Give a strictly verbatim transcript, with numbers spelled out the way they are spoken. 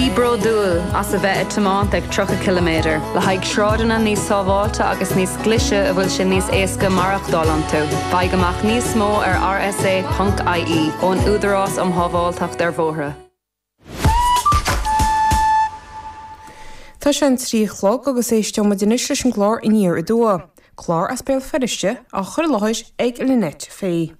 Ní brodúil as a bheith itimán ag trocha kilometr, le haig shrádanna níos sábháilte agus níos glise a bhfuil sin níos éasca marach dálan tú. Baigamach níos mó ar r s a dot i e ón údarás am hábháilteach dar bhóthra. Tá sé an trí chlog agus éiste mo duine leis an glár in níor i dua. Chlár as béal feriste a chur láis ag linet fé.